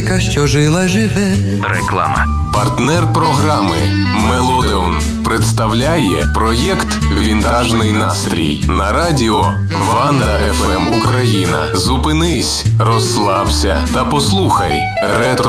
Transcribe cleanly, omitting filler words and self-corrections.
Що жила живе. Реклама. Партнер програми Мелодеон представляє проєкт «Вінтажний настрій» на радіо Ванда ФМ Україна. Зупинись, розслабся та послухай ретро